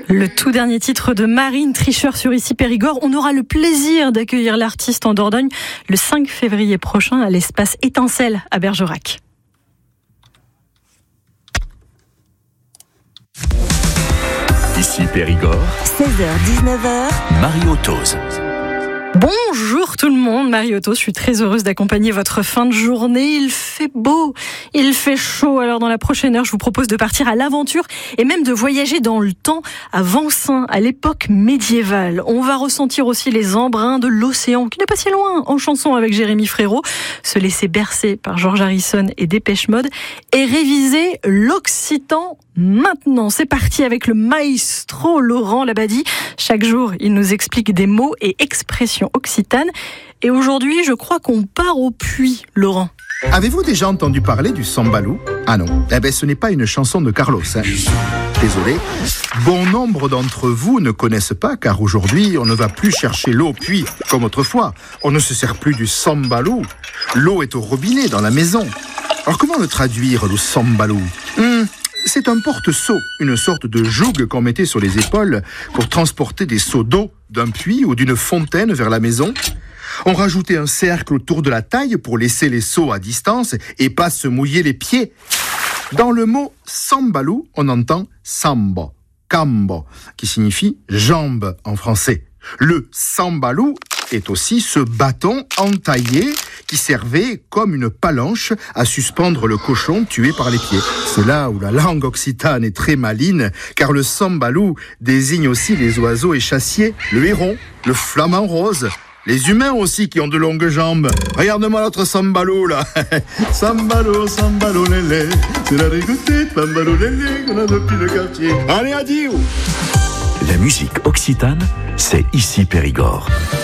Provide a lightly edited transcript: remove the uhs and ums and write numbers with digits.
Le tout dernier titre de Marine Tricheur sur Ici Périgord. On aura le plaisir d'accueillir l'artiste en Dordogne le 5 février prochain à l'espace Étincelle à Bergerac. Ici Périgord, 16h-19h, Marie-Otose. Bonjour tout le monde, Marie-Otose, je suis très heureuse d'accompagner votre fin de journée. Il fait beau, il fait chaud, alors dans la prochaine heure, je vous propose de partir à l'aventure et même de voyager dans le temps à Vincennes, à l'époque médiévale. On va ressentir aussi les embruns de l'océan, qui n'est pas si loin, en chanson avec Jérémy Frérot, se laisser bercer par George Harrison et Dépêche Mode, et réviser l'occitan maintenant. C'est parti avec le maestro Laurent Labadie. Chaque jour, il nous explique des mots et expressions occitanes. Et aujourd'hui, je crois qu'on part au puits, Laurent. Avez-vous déjà entendu parler du sambalou ? Ah non, ce n'est pas une chanson de Carlos. Désolé. Bon nombre d'entre vous ne connaissent pas, car aujourd'hui, on ne va plus chercher l'eau au puits comme autrefois. On ne se sert plus du sambalou. L'eau est au robinet dans la maison. Alors comment le traduire, le sambalou ? C'est un porte-seau, une sorte de joug qu'on mettait sur les épaules pour transporter des seaux d'eau d'un puits ou d'une fontaine vers la maison. On rajoutait un cercle autour de la taille pour laisser les seaux à distance et pas se mouiller les pieds. Dans le mot sambalou, on entend sambo, cambo, qui signifie jambe en français. Le sambalou est aussi ce bâton entaillé qui servait comme une palanche à suspendre le cochon tué par les pieds. C'est là où la langue occitane est très maline, car le sambalou désigne aussi les oiseaux échassiers, le héron, le flamant rose, les humains aussi qui ont de longues jambes. Regarde-moi notre sambalou là. Sambalou, sambalou lélé, c'est la rigoutée, sambalou lélé qu'on a depuis le quartier. Allez, adieu. La musique occitane, c'est Ici Périgord.